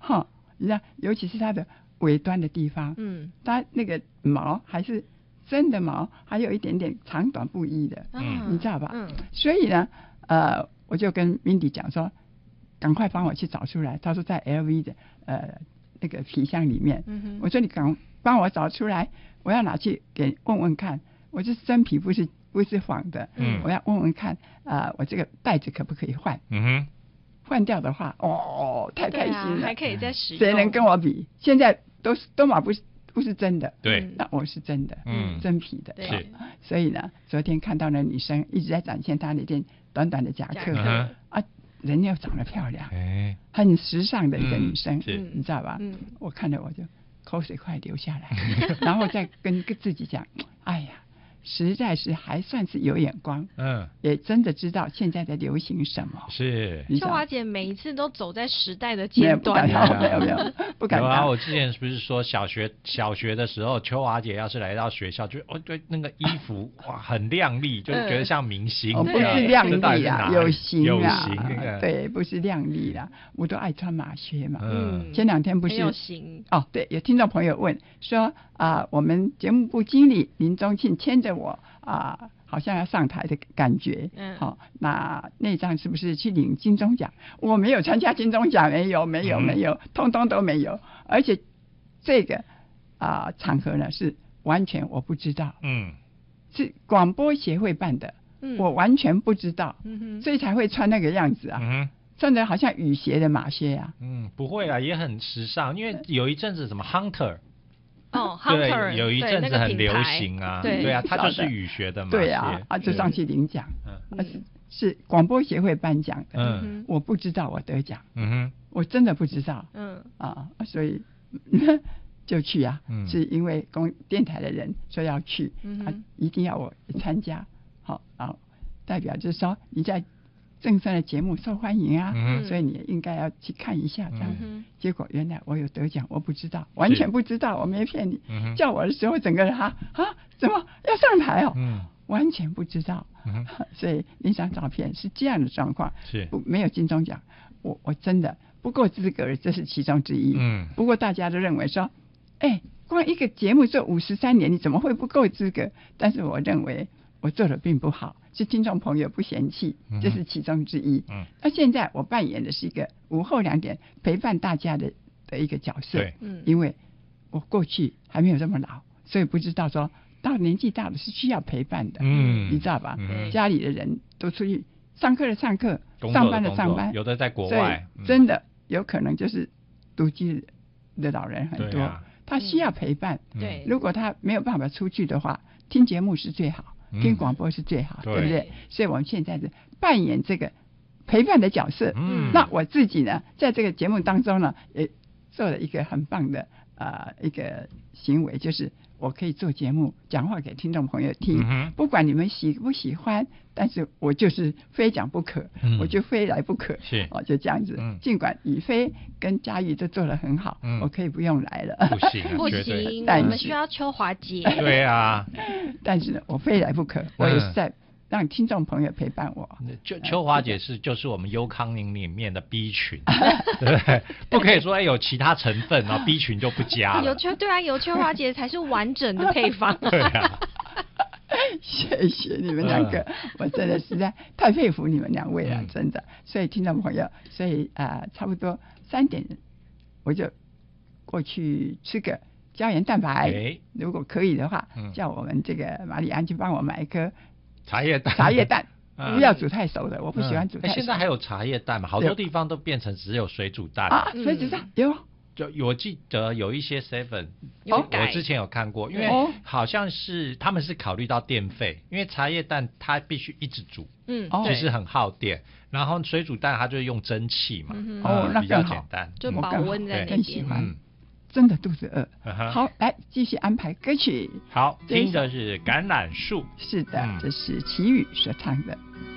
哈，你看，尤其是它的尾端的地方，它那个毛还是真的毛，还有一点点长短不一的，你知道吧？所以呢，我就跟 Mindy 讲说，赶快帮我去找出来。他说在 LV 的那个皮箱里面，我说你帮我找出来，我要拿去给问问看，我这是真皮不是仿的，我要问问看，我这个袋子可不可以换？换掉的话，太开心了， 还可以再使用。 谁能跟我比？现在都嘛不是真的， 对， 那我是真的，真皮的， 是。 所以呢，昨天看到那女生一直在展现她那件短短的夹克，人又长得漂亮，很时尚的一个女生，你知道吧？我看了我就口水快流下来，然后再跟自己讲，哎呀。实在是还算是有眼光，也真的知道现在在流行什么。 是， 秀华姐每一次都走在时代的尖端， 没有，不敢当。 有啊，我之前不是说小学的时候，秋华姐要是来到学校，就对那个衣服哇很亮丽，就觉得像明星。 不是亮丽啊，有型啊， 有对，不是亮丽啦，我都爱穿马靴嘛。前2天不是很有型对，有听众朋友问说我们节目部经理林宗庆牵着我好像要上台的感觉，那张是不是去领金钟奖？我没有参加金钟奖，没有，通通都没有。而且这个场合呢是完全我不知道，是广播协会办的，我完全不知道，所以才会穿那个样子啊。穿的好像雨鞋的马靴啊。 不会啊，也很时尚，因为有一阵子什么 Hunter。 Hunter 对，有一阵子很流行啊，对啊，他就是雨学的嘛， 对啊，就上去领奖，是广播协会颁奖的，我不知道我得奖，我真的不知道，所以就去啊，是因为电台的人说要去，一定要我参加，好，然后代表就是说你在正声的节目受欢迎啊，所以你也应该要去看一下这样。结果原来我有得奖，我不知道，完全不知道，我没骗你。叫我的时候，整个人怎么要上台哦？完全不知道。所以那张照片是这样的状况， 是没有金钟奖，我真的不够资格，这是其中之一。不过大家都认为说，光一个节目做53年，你怎么会不够资格？但是我认为我做的并不好。是听众朋友不嫌弃，这是其中之一。那现在我扮演的是一个午后2点陪伴大家的一个角色。因为我过去还没有这么老，所以不知道说到年纪大了是需要陪伴的。你知道吧？家里的人都出去上课的上课，上班的上班， 有的在国外， 真的有可能就是独居的老人很多，他需要陪伴。如果他没有办法出去的话，听节目是最好。听广播是最好，对不对？所以我们现在是扮演这个陪伴的角色。那我自己呢，在这个节目当中呢，也做了一个很棒的一个行为，就是我可以做节目，讲话给听众朋友听，不管你们喜不喜欢，但是我就是非讲不可，我就非来不可，就这样子。尽管宇飞跟嘉玉都做得很好，我可以不用来了， 不行， 不行，我们需要秋华姐。 对啊， 但是呢，我非来不可，我也是在让听众朋友陪伴我。 秋华姐就是我们优康宁里面的 B 群，对不对？不可以说有其他成分，然后 B 群就不加了。 有秋华姐才是完整的配方。 对啊。 谢谢你们2个，我真的实在太佩服你们2位了，真的。所以听众朋友，所以差不多3点我就过去吃个胶原蛋白，如果可以的话，叫我们这个玛丽安去帮我买一颗茶叶蛋。不要煮太熟的，我不喜欢煮太熟。 现在还有茶叶蛋嘛？好多地方都变成只有水煮蛋水煮蛋有。 就我记得有一些 Seven，我之前有看过，因为好像是他们是考虑到电费，因为茶叶蛋它必须一直煮，其实很耗电。然后水煮蛋它就用蒸汽嘛， 那比较简单， 就保温在那边。 更喜欢，真的肚子饿。好，来继续安排歌曲。 好，听的是《橄榄树》。 是的，这是齐豫所唱的。